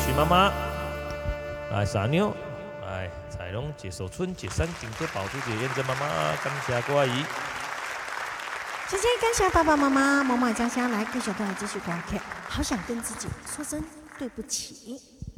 徐妈妈，来傻妞，来彩龙、解手村、解山、顶着宝珠姐、燕珍妈妈、感谢郭阿姨。 谢谢感谢爸爸妈妈、妈妈家乡来，跟小朋友继续观看。好想跟自己说声对不起。